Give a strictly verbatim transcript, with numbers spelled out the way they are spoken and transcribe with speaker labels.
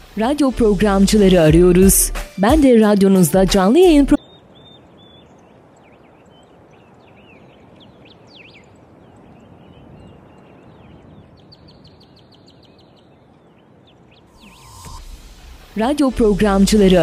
Speaker 1: Radyo programcıları arıyoruz. Ben de radyonuzda canlı yayın pro- Radyo programcıları